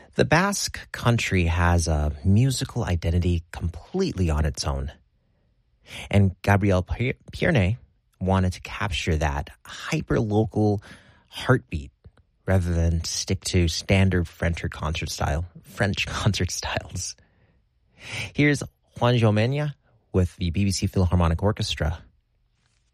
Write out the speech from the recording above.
The Basque country has a musical identity completely on its own. And Gabriel Pierne wanted to capture that hyper-local heartbeat rather than stick to standard French concert styles. Here's Juan Jomena with the BBC Philharmonic Orchestra